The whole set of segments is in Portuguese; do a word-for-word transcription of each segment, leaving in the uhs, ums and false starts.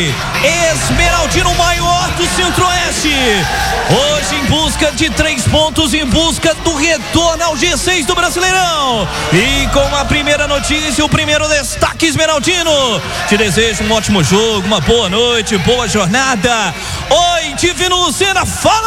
Esmeraldino, maior do Centro-Oeste. Hoje em busca de três pontos, em busca do retorno ao G seis do Brasileirão. E com a primeira notícia, o primeiro destaque esmeraldino. Te desejo um ótimo jogo, uma boa noite, boa jornada. Oi, Divino Lucena, fala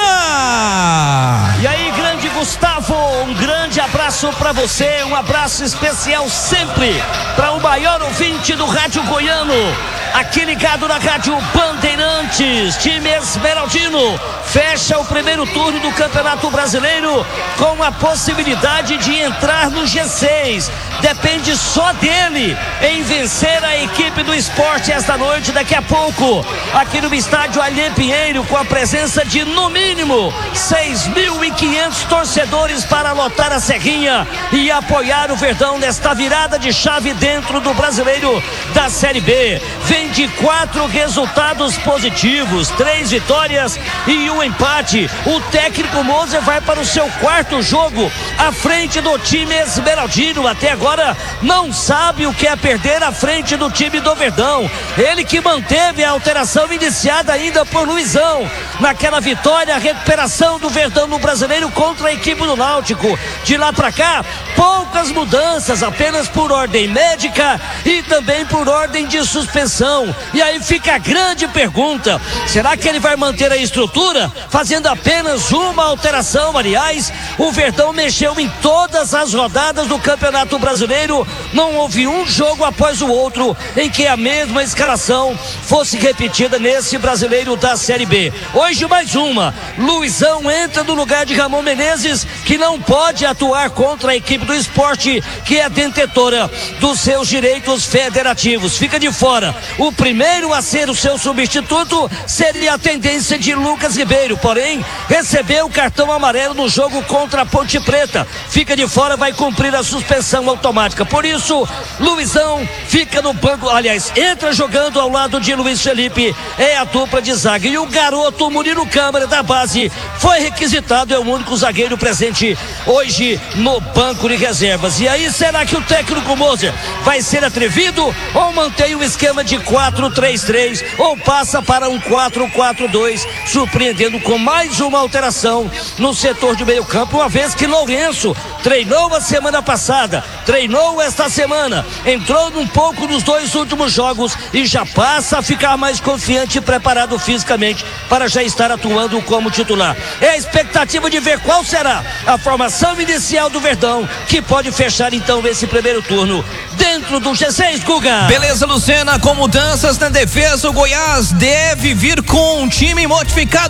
Lucena! E aí, grande Gustavo, um grande abraço pra você, um abraço especial sempre para o maior ouvinte do rádio goiano, aqui ligado na rádio Bandeirantes. Time esmeraldino fecha o primeiro turno do Campeonato Brasileiro com a possibilidade de entrar no G seis. Depende só dele em vencer a equipe do Sport esta noite, daqui a pouco, aqui no estádio Alê Pinheiro, com a presença de no mínimo seis mil e quinhentos torcedores para lotar a Serrinha e apoiar o Verdão nesta virada de chave dentro do Brasileiro da Série B. Vem de quatro resultados positivos, três vitórias e um empate. O técnico Moser vai para o seu quarto jogo à frente do time esmeraldino. Até agora não sabe o que é perder à frente do time do Verdão. Ele que manteve a alteração iniciada ainda por Luizão naquela vitória, a recuperação do Verdão no Brasileiro contra a equipe do Náutico. De lá para cá, poucas mudanças, apenas por ordem médica e também por ordem de suspensão. E aí fica a grande pergunta: será que ele vai manter a estrutura, fazendo apenas uma alteração? Aliás, o Verdão mexeu em todas as rodadas do Campeonato Brasileiro, não houve um jogo após o outro em que a mesma escalação fosse repetida nesse Brasileiro da Série B. Hoje mais uma, Luizão entra no lugar de Ramon Menezes, que não pode atuar contra a equipe do Sport, que é detentora dos seus direitos federativos. Fica de fora. O primeiro a ser o seu substituto seria a tendência de Lucas Ribeiro, porém recebeu o cartão amarelo no jogo contra a Ponte Preta. Fica de fora, vai cumprir a suspensão automática. Por isso, Luizão fica no banco, aliás, entra jogando ao lado de Luiz Felipe, é a dupla de zaga. E o garoto Murilo Câmara, da base, foi requisitado, é o único zagueiro presente hoje no banco de reservas. E aí, será que o técnico Moser vai ser atrevido ou mantém o esquema de quatro três três ou passa para um quatro quatro dois, surpreendendo com mais uma alteração no setor de meio campo, uma vez que Lourenço treinou a semana passada, treinou esta semana, entrou um pouco nos dois últimos jogos e já passa a ficar mais confiante e preparado fisicamente para já estar atuando como titular. É a expectativa de ver qual será a formação inicial do Verdão, que pode fechar então esse primeiro turno dentro do G seis, Guga. Beleza, Lucena, com mudanças na defesa, o Goiás deve vir com um time modificado.